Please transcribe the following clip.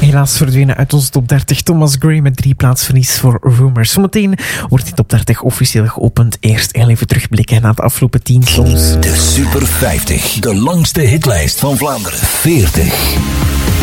helaas verdwenen uit onze top 30. Thomas Gray met 3 plaatsverlies voor Rumors. Zometeen wordt die top 30 officieel geopend. Eerst heel even terugblikken naar de afgelopen 10 songs. De Super 50. De langste hitlijst van Vlaanderen. 40.